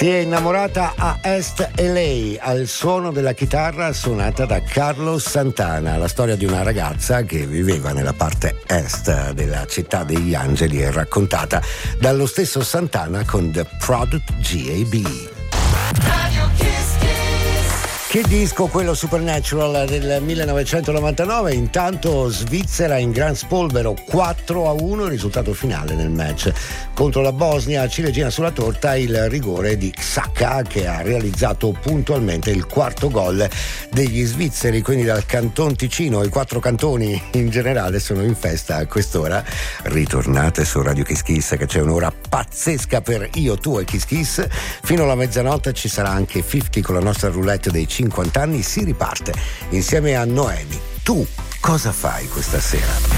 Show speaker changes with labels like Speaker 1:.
Speaker 1: Si è innamorata a Est LA al suono della chitarra suonata da Carlos Santana. La storia di una ragazza che viveva nella parte est della città degli angeli è raccontata dallo stesso Santana con The Product GAB. Che disco quello Supernatural del 1999. Intanto Svizzera in gran spolvero 4-1, risultato finale nel match contro la Bosnia. Ciliegina sulla torta il rigore di Xhaka, che ha realizzato puntualmente il quarto gol degli svizzeri, quindi dal Canton Ticino. I 4 cantoni in generale sono in festa a quest'ora. Ritornate su Radio Kiss Kiss, che c'è un'ora pazzesca per io, tu e Kiss Kiss. Fino alla mezzanotte ci sarà anche 50 con la nostra roulette dei 50 anni. Si riparte insieme a Noemi. Tu cosa fai questa sera?